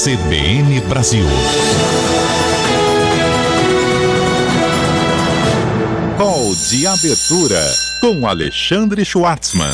CBN Brasil. Call de abertura com Alexandre Schwartzman.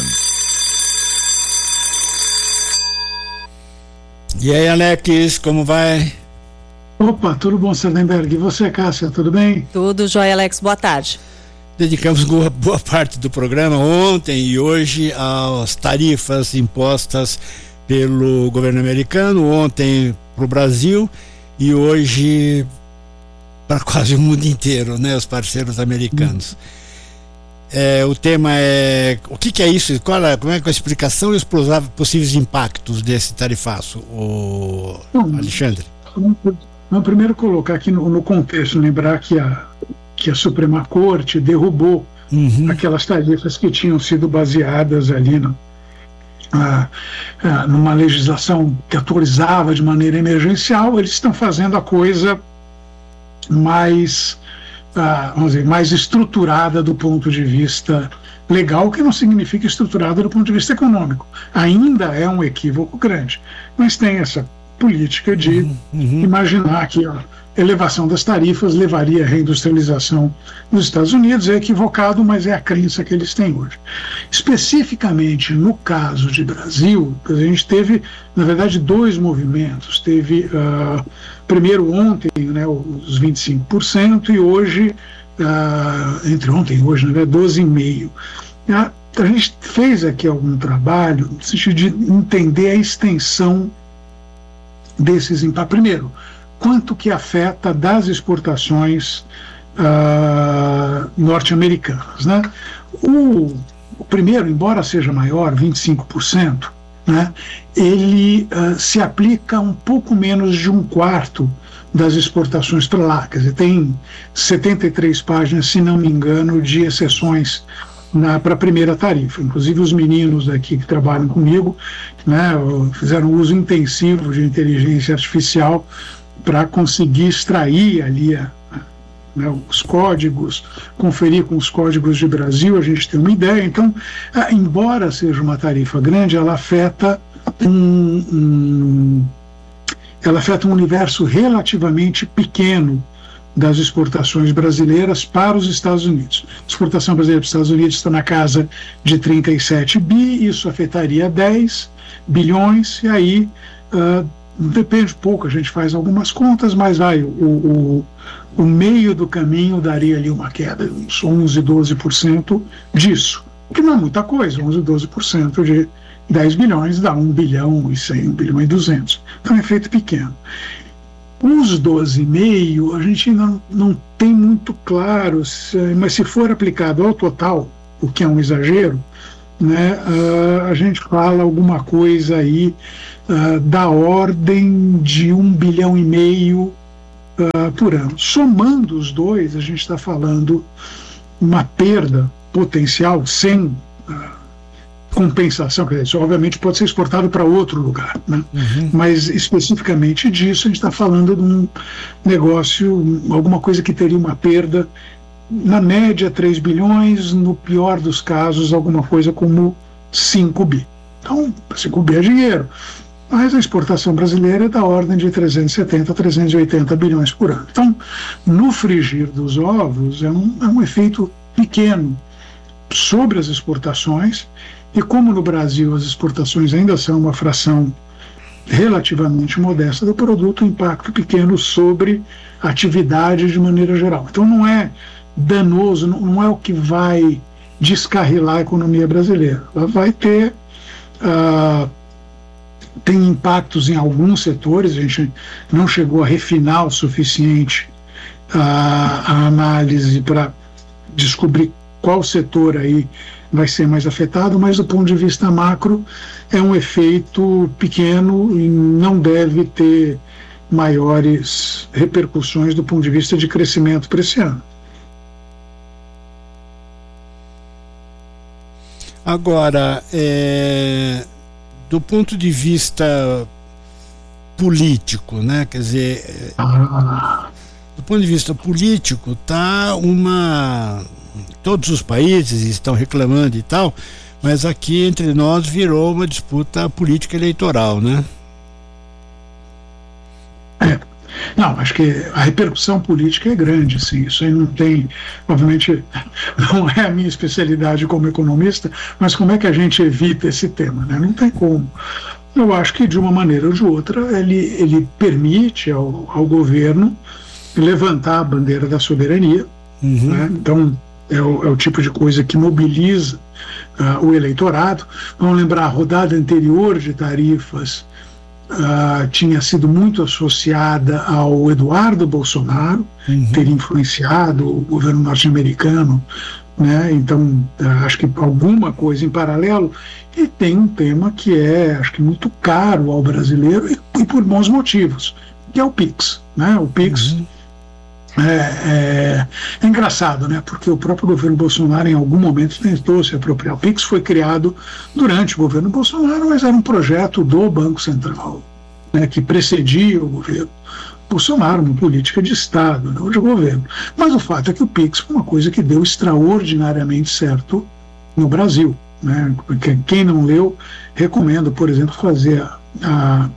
E aí, Alex, como vai? Opa, tudo bom, Sardenberg? E você, Cássia, tudo bem? Tudo jóia, Alex. Boa tarde. Dedicamos boa parte do programa ontem e hoje às tarifas impostas pelo governo americano, ontem para o Brasil e hoje para quase o mundo inteiro, né, os parceiros americanos. O tema é o que é isso, como é que a explicação e os possíveis impactos desse tarifaço, Alexandre? Vamos primeiro colocar aqui no contexto, lembrar que a Suprema Corte derrubou aquelas tarifas que tinham sido baseadas ali numa legislação que autorizava de maneira emergencial. Eles estão fazendo a coisa mais, vamos dizer, mais estruturada do ponto de vista legal, que não significa estruturada do ponto de vista econômico. Ainda é um equívoco grande, mas tem essa política de imaginar que a elevação das tarifas levaria à reindustrialização nos Estados Unidos. É equivocado, mas é a crença que eles têm hoje. Especificamente no caso de Brasil, a gente teve, na verdade, dois movimentos. Teve, primeiro ontem, né, os 25%, e hoje, entre ontem e hoje, né, 12,5%. A gente fez aqui algum trabalho no sentido de entender a extensão desses impactos. Primeiro, quanto que afeta das exportações norte-americanas, né? O primeiro, embora seja maior, 25%, né, ele se aplica a um pouco menos de um quarto das exportações para lá. Quer dizer, tem 73 páginas, se não me engano, de exceções para a primeira tarifa. Inclusive os meninos aqui que trabalham comigo, né, fizeram uso intensivo de inteligência artificial para conseguir extrair ali os códigos, conferir com os códigos de Brasil, a gente tem uma ideia. Então, embora seja uma tarifa grande, ela afeta um universo relativamente pequeno das exportações brasileiras para os Estados Unidos. A exportação brasileira para os Estados Unidos está na casa de 37 bi, isso afetaria 10 bilhões, e aí depende pouco, a gente faz algumas contas, mas o meio do caminho daria ali uma queda de uns 11, 12% disso, que não é muita coisa. 11, 12% de 10 bilhões dá 1 bilhão e 100, 1 bilhão e 200. Então é efeito pequeno. Os 12,5, a gente ainda não tem muito claro, mas se for aplicado ao total, o que é um exagero, né, a gente fala alguma coisa aí da ordem de 1,5 bilhão por ano. Somando os dois, a gente está falando uma perda potencial sem compensação. Quer dizer, isso obviamente pode ser exportado para outro lugar, né? Mas especificamente disso a gente está falando de um negócio, alguma coisa que teria uma perda, na média 3 bilhões, no pior dos casos alguma coisa como 5 bi. Então 5 bi é dinheiro, mas a exportação brasileira é da ordem de 370 a 380 bilhões por ano. Então, no frigir dos ovos, é um efeito pequeno sobre as exportações. E como no Brasil as exportações ainda são uma fração relativamente modesta do produto, o impacto pequeno sobre a atividade de maneira geral. Então não é danoso, não é o que vai descarrilar a economia brasileira. Ela vai ter, tem impactos em alguns setores, a gente não chegou a refinar o suficiente a análise para descobrir qual setor aí vai ser mais afetado, mas do ponto de vista macro é um efeito pequeno e não deve ter maiores repercussões do ponto de vista de crescimento para esse ano. Agora, do ponto de vista político, né? Quer dizer, do ponto de vista político, tá todos os países estão reclamando e tal, mas aqui entre nós virou uma disputa política eleitoral, né? Não, acho que a repercussão política é grande, sim. Isso aí não tem, obviamente, não é a minha especialidade como economista, mas como é que a gente evita esse tema, né? Não tem como. Eu acho que, de uma maneira ou de outra, ele permite ao governo levantar a bandeira da soberania, né? Então, é o tipo de coisa que mobiliza o eleitorado. Vamos lembrar, a rodada anterior de tarifas tinha sido muito associada ao Eduardo Bolsonaro, ter influenciado o governo norte-americano, né? Então, acho que alguma coisa em paralelo. E tem um tema que acho que muito caro ao brasileiro e por bons motivos, que é o PIX, né? O PIX é engraçado, né? Porque o próprio governo Bolsonaro em algum momento tentou se apropriar. O PIX foi criado durante o governo Bolsonaro, mas era um projeto do Banco Central, né, que precedia o governo Bolsonaro, uma política de Estado, não de governo. Mas o fato é que o PIX foi uma coisa que deu extraordinariamente certo no Brasil, né? Porque quem não leu, recomendo, por exemplo, fazer a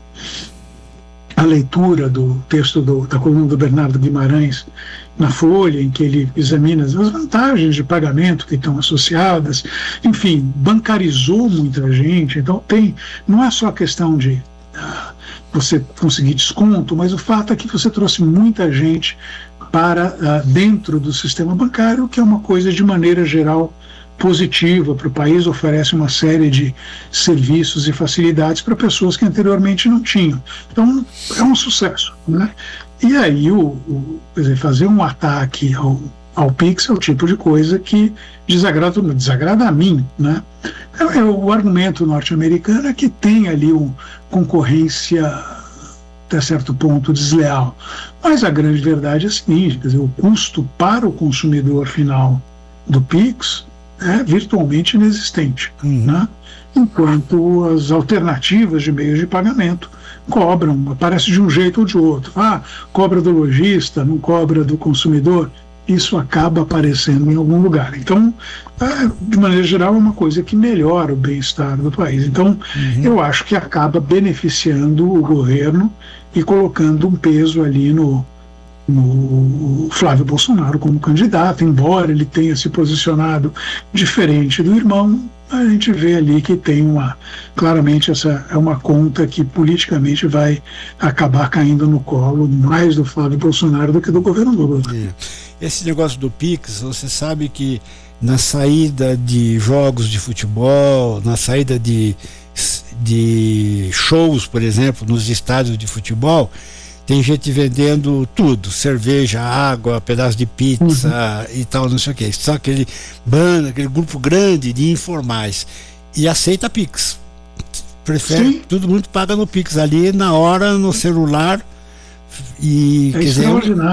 leitura do texto da coluna do Bernardo Guimarães na Folha, em que ele examina as vantagens de pagamento que estão associadas, enfim, bancarizou muita gente. Então não é só a questão de você conseguir desconto, mas o fato é que você trouxe muita gente para dentro do sistema bancário, que é uma coisa de maneira geral positiva para o país, oferece uma série de serviços e facilidades para pessoas que anteriormente não tinham. Então, é um sucesso, né? E aí, quer dizer, fazer um ataque ao PIX é o tipo de coisa que desagrada a mim, né? O argumento norte-americano é que tem ali uma concorrência até certo ponto desleal, mas a grande verdade é a seguinte, quer dizer, o custo para o consumidor final do PIX é virtualmente inexistente, né? Enquanto as alternativas de meios de pagamento cobram, aparece de um jeito ou de outro. Cobra do lojista, não cobra do consumidor. Isso acaba aparecendo em algum lugar. Então, de maneira geral, é uma coisa que melhora o bem-estar do país. Então, eu acho que acaba beneficiando o governo e colocando um peso ali no Flávio Bolsonaro como candidato, embora ele tenha se posicionado diferente do irmão. A gente vê ali que tem claramente essa é uma conta que politicamente vai acabar caindo no colo mais do Flávio Bolsonaro do que do governo Lula. Esse negócio do PIX, você sabe que na saída de jogos de futebol, na saída de shows, por exemplo, nos estádios de futebol, tem gente vendendo tudo, cerveja, água, pedaço de pizza e tal, não sei o que. Só aquele grupo grande de informais. E aceita Pix. Prefere, todo mundo paga no Pix ali, na hora, no celular. E, é quer dizer, extraordinário.